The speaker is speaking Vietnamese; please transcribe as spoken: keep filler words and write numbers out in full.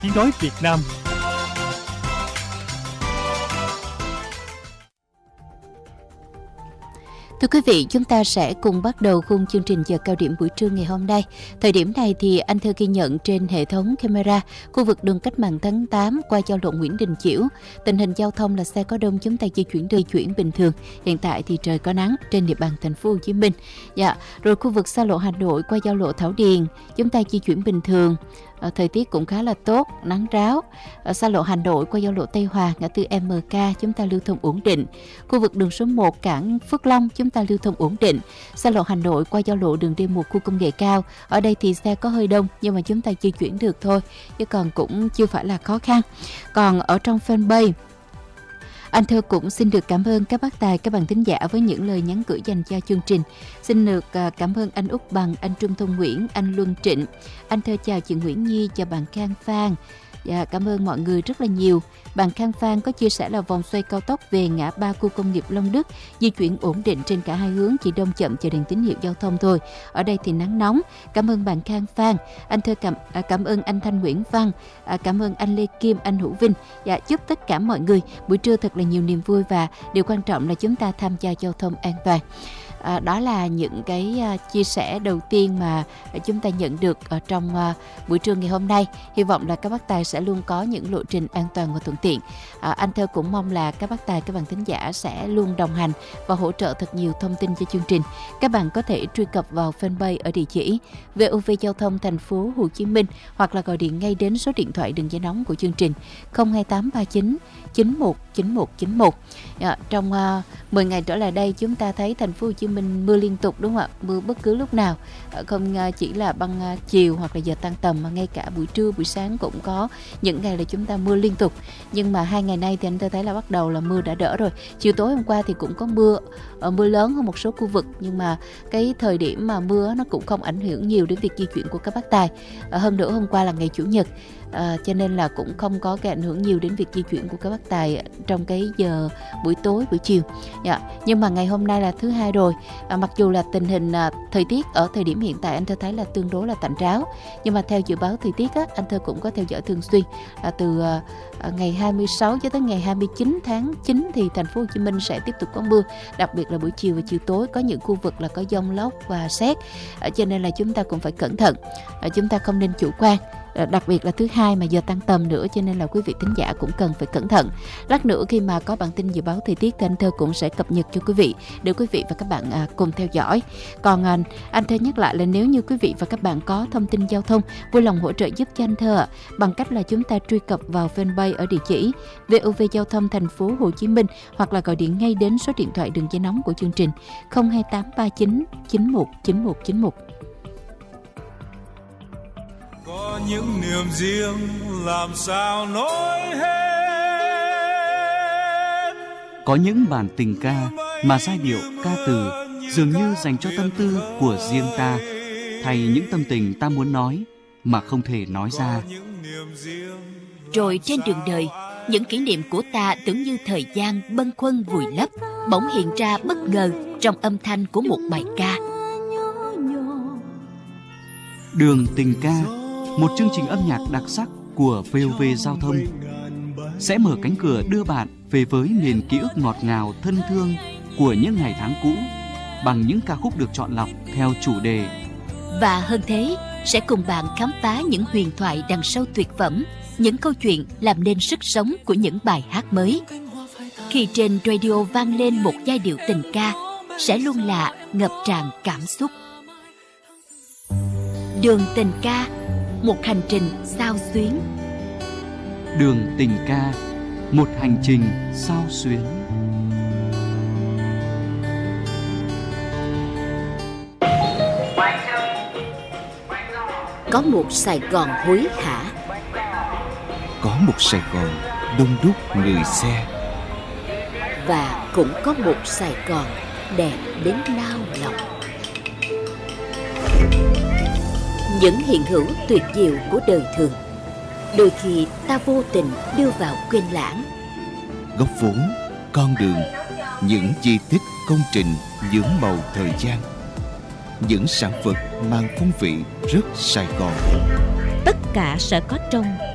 Tiếng nói Việt Nam. Thưa quý vị, chúng ta sẽ cùng bắt đầu khung chương trình giờ cao điểm buổi trưa ngày hôm nay. Thời điểm này thì anh Thơ ghi nhận trên hệ thống camera khu vực đường Cách mạng tháng tám qua giao lộ Nguyễn Đình Chiểu. Tình hình giao thông là xe có đông, chúng ta di chuyển di chuyển bình thường. Hiện tại thì trời có nắng trên địa bàn thành phố Hồ Chí Minh. Dạ, rồi khu vực xa lộ Hà Nội qua giao lộ Thảo Điền, chúng ta di chuyển bình thường. À, thời tiết cũng khá là tốt, nắng ráo. Ở xa lộ Hà Nội qua giao lộ Tây Hòa, ngã tư em ca chúng ta lưu thông ổn định. Khu vực đường số một cảng Phước Long chúng ta lưu thông ổn định. Xa lộ Hà Nội qua giao lộ đường D một khu công nghệ cao, ở đây thì xe có hơi đông nhưng mà chúng ta di chuyển được thôi, chứ còn cũng chưa phải là khó khăn. Còn ở trong fanpage, anh Thơ cũng xin được cảm ơn các bác tài, các bạn thính giả với những lời nhắn gửi dành cho chương trình. Xin được cảm ơn anh Úc Bằng, anh Trung Thông Nguyễn, anh Luân Trịnh. Anh Thơ chào chị Nguyễn Nhi, chào bạn Khang Phan. Dạ, cảm ơn mọi người rất là nhiều. Bạn Khang Phan có chia sẻ là vòng xoay cao tốc về ngã ba khu công nghiệp Long Đức di chuyển ổn định trên cả hai hướng, chỉ đông chậm chờ đèn tín hiệu giao thông thôi. Ở đây thì nắng nóng. Cảm ơn bạn Khang Phan. Anh Thơ cảm, à, cảm ơn anh Thanh Nguyễn Văn, à, cảm ơn anh Lê Kim, anh Hữu Vinh. Dạ, chúc tất cả mọi người buổi trưa thật là nhiều niềm vui và điều quan trọng là chúng ta tham gia giao thông an toàn. À, đó là những cái uh, chia sẻ đầu tiên mà chúng ta nhận được ở trong uh, buổi trưa ngày hôm nay. Hy vọng là các bác tài sẽ luôn có những lộ trình an toàn và thuận tiện. À, anh Thơ cũng mong là các bác tài, các bạn thính giả sẽ luôn đồng hành và hỗ trợ thật nhiều thông tin cho chương trình. Các bạn có thể truy cập vào fanpage ở địa chỉ vê o vê Giao thông Thành phố Hồ Chí Minh hoặc là gọi điện ngay đến số điện thoại đường dây nóng của chương trình không hai tám ba chín chín một chín một chín một. À, trong uh, mười ngày trở lại đây chúng ta thấy thành phố Hồ Chí Minh mưa liên tục, đúng không ạ? Mưa bất cứ lúc nào, không chỉ là bằng chiều hoặc là giờ tan tầm mà ngay cả buổi trưa, buổi sáng cũng có những ngày là chúng ta mưa liên tục. Nhưng mà hai ngày nay thì anh ta thấy là bắt đầu là mưa đã đỡ rồi. Chiều tối hôm qua thì cũng có mưa, mưa lớn ở một số khu vực, nhưng mà cái thời điểm mà mưa nó cũng không ảnh hưởng nhiều đến việc di chuyển của các bác tài. Hơn nữa hôm qua là ngày Chủ nhật, À, cho nên là cũng không có cái ảnh hưởng nhiều đến việc di chuyển của các bác tài trong cái giờ buổi tối, buổi chiều. Dạ. Nhưng mà ngày hôm nay là thứ hai rồi, à, mặc dù là tình hình à, thời tiết ở thời điểm hiện tại anh Thơ thấy là tương đối là tạnh ráo, nhưng mà theo dự báo thời tiết á, anh Thơ cũng có theo dõi thường xuyên, à, từ à, ngày hai mươi sáu cho tới ngày hai mươi chín tháng chín thì thành phố Hồ Chí Minh sẽ tiếp tục có mưa, đặc biệt là buổi chiều và chiều tối có những khu vực là có dông lốc và sét, à, cho nên là chúng ta cũng phải cẩn thận, à, chúng ta không nên chủ quan. Đặc biệt là thứ hai mà giờ tăng tầm nữa, cho nên là quý vị thính giả cũng cần phải cẩn thận. Lát nữa khi mà có bản tin dự báo thời tiết thì anh Thơ cũng sẽ cập nhật cho quý vị để quý vị và các bạn à, cùng theo dõi. Còn à, anh Thơ nhắc lại là nếu như quý vị và các bạn có thông tin giao thông vui lòng hỗ trợ giúp cho anh Thơ bằng cách là chúng ta truy cập vào fanpage ở địa chỉ vê o vê Giao thông Thành phố Hồ Chí Minh hoặc là gọi điện ngay đến số điện thoại đường dây nóng của chương trình không hai tám ba chín chín một chín một chín một. Có những niềm riêng làm sao nói hết. Có những bản tình ca mà giai điệu ca từ dường như dành cho tâm tư của riêng ta, thay những tâm tình ta muốn nói mà không thể nói ra. Rồi trên đường đời, những kỷ niệm của ta tưởng như thời gian bâng khuâng vùi lấp, bỗng hiện ra bất ngờ trong âm thanh của một bài ca. Đường tình ca, một chương trình âm nhạc đặc sắc của vê o vê Giao thông sẽ mở cánh cửa đưa bạn về với miền ký ức ngọt ngào thân thương của những ngày tháng cũ bằng những ca khúc được chọn lọc theo chủ đề. Và hơn thế, sẽ cùng bạn khám phá những huyền thoại đằng sau tuyệt phẩm, những câu chuyện làm nên sức sống của những bài hát mới. Khi trên radio vang lên một giai điệu tình ca, sẽ luôn là ngập tràn cảm xúc. Đường tình ca, một hành trình xao xuyến. Đường tình ca, một hành trình xao xuyến. Có một Sài Gòn hối hả, có một Sài Gòn đông đúc người xe, và cũng có một Sài Gòn đẹp đến nao lòng. Những hiện hữu tuyệt diệu của đời thường, đôi khi ta vô tình đưa vào quên lãng. Góc phố, con đường, những di tích công trình nhuốm màu thời gian, những sản vật mang phong vị rất Sài Gòn. Tất cả sẽ có trong